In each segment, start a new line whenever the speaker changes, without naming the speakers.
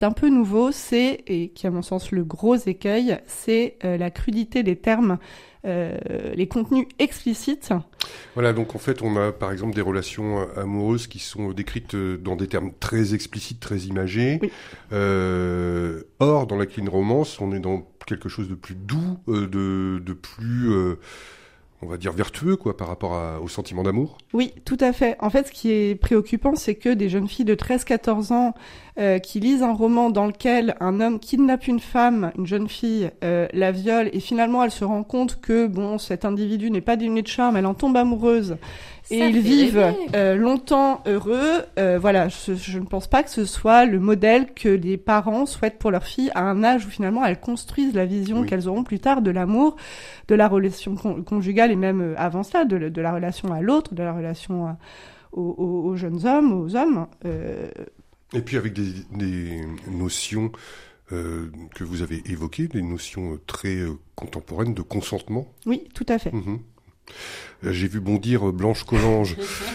d'un peu nouveau, et qui est à mon sens le gros écueil, c'est la crudité des termes, les contenus explicites.
Voilà, donc en fait, on a par exemple des relations amoureuses qui sont décrites dans des termes très explicites, très imagés.
Oui.
Or, dans la clean romance, on est dans quelque chose de plus doux, de plus, on va dire, vertueux, quoi, par rapport au sentiment d'amour.
Oui, tout à fait. En fait, ce qui est préoccupant, c'est que des jeunes filles de 13-14 ans qui lisent un roman dans lequel un homme kidnappe une femme, une jeune fille, la viole, et finalement elle se rend compte que bon, cet individu n'est pas dénué de charme, elle en tombe amoureuse, et ils vivent longtemps heureux. Voilà, je ne pense pas que ce soit le modèle que les parents souhaitent pour leur fille à un âge où finalement elles construisent la vision qu'elles auront plus tard de l'amour, de la relation conjugale, et même avant ça, de la relation à l'autre, de la relation aux jeunes hommes, aux hommes.
Et puis avec des notions que vous avez évoquées, des notions très contemporaines de consentement.
Oui, tout à fait.
Mmh. J'ai vu bondir Blanche Collange,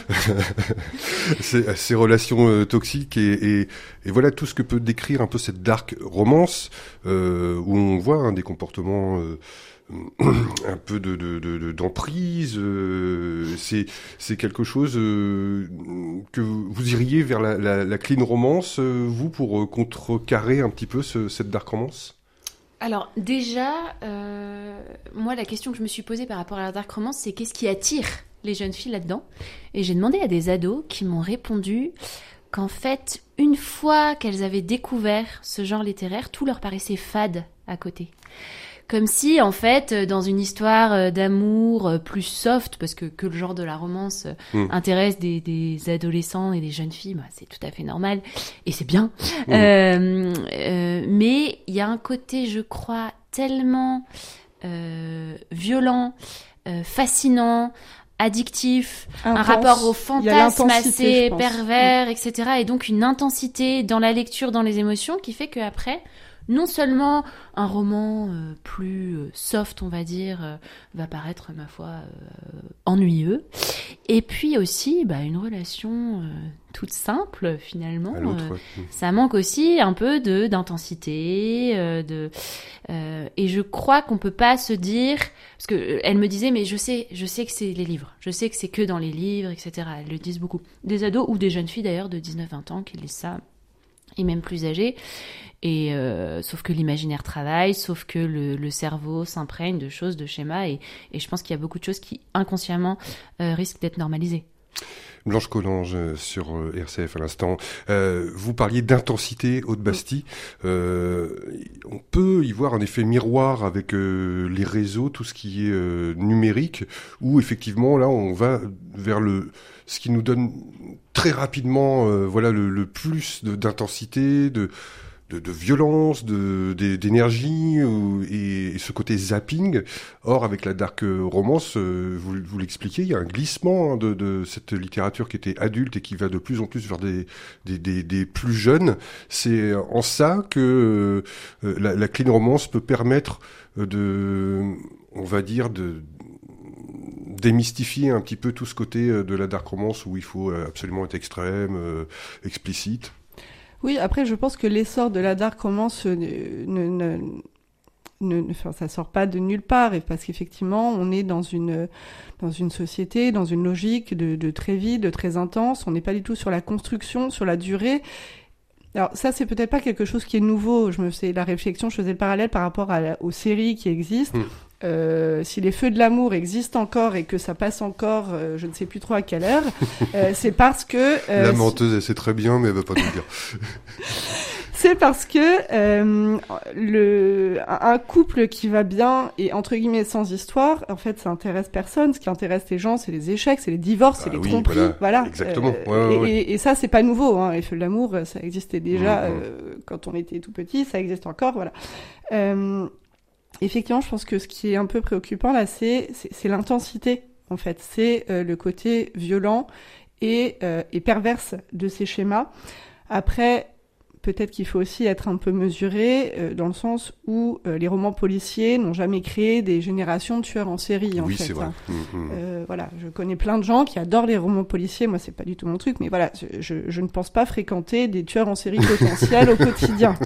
ces relations toxiques et voilà tout ce que peut décrire un peu cette dark romance où on voit des comportements un peu d'emprise. C'est quelque chose que vous iriez vers la clean romance, vous, pour contrecarrer un petit peu cette dark romance.
Alors déjà, moi la question que je me suis posée par rapport à la dark romance, c'est qu'est-ce qui attire les jeunes filles là-dedans ? Et j'ai demandé à des ados qui m'ont répondu qu'en fait, une fois qu'elles avaient découvert ce genre littéraire, tout leur paraissait fade à côté. Comme si, en fait, dans une histoire d'amour plus soft, parce que le genre de la romance intéresse des adolescents et des jeunes filles, bah, c'est tout à fait normal, et c'est bien. Mais il y a un côté, je crois, tellement violent, fascinant, addictif,
intense.
Un rapport au fantasme assez pervers, etc. Et donc une intensité dans la lecture, dans les émotions, qui fait qu'après, non seulement un roman plus soft, on va dire, va paraître, ma foi, ennuyeux, et puis aussi une relation toute simple, finalement. Ça manque aussi un peu d'intensité, et je crois qu'on peut pas se dire... Parce que elle me disait, mais je sais que c'est les livres, je sais que c'est que dans les livres, etc. Elles le disent beaucoup. Des ados, ou des jeunes filles d'ailleurs, de 19-20 ans, qui lisent ça, et même plus âgées. Et sauf que l'imaginaire travaille, sauf que le cerveau s'imprègne de choses, de schémas, et je pense qu'il y a beaucoup de choses qui inconsciemment risquent d'être normalisées.
Blanche Collange sur RCF à l'instant. Vous parliez d'intensité Haute-Bastille. On peut y voir un effet miroir avec les réseaux, tout ce qui est numérique, où effectivement là on va vers ce qui nous donne très rapidement le plus d'intensité, de violence, d'énergie et ce côté zapping. Or, avec la dark romance, vous l'expliquiez, il y a un glissement de cette littérature qui était adulte et qui va de plus en plus vers des plus jeunes. C'est en ça que la clean romance peut permettre on va dire, démystifier un petit peu tout ce côté de la dark romance où il faut absolument être extrême, explicite.
Oui, après, je pense que l'essor de la dark romance ça sort pas de nulle part, et parce qu'effectivement, on est dans une société, dans une logique de très vite, de très intense. On n'est pas du tout sur la construction, sur la durée. Alors ça, c'est peut-être pas quelque chose qui est nouveau. Je faisais le parallèle par rapport aux séries qui existent. Si les feux de l'amour existent encore et que ça passe encore, je ne sais plus trop à quelle heure, c'est parce que...
la menteuse, elle sait très bien, mais elle va pas nous le dire.
C'est parce que un couple qui va bien et entre guillemets sans histoire, en fait, ça intéresse personne. Ce qui intéresse les gens, c'est les échecs, c'est les divorces, c'est les tromperies. Voilà.
Exactement.
Et ça, c'est pas nouveau. Les feux de l'amour, ça existait déjà quand on était tout petit, ça existe encore. Voilà. Effectivement, je pense que ce qui est un peu préoccupant là, c'est l'intensité. En fait, c'est le côté violent et perverse de ces schémas. Après, peut-être qu'il faut aussi être un peu mesuré dans le sens où les romans policiers n'ont jamais créé des générations de tueurs en série.
Oui, c'est vrai.
Voilà, je connais plein de gens qui adorent les romans policiers. Moi, c'est pas du tout mon truc, mais voilà, je ne pense pas fréquenter des tueurs en série potentiels au quotidien.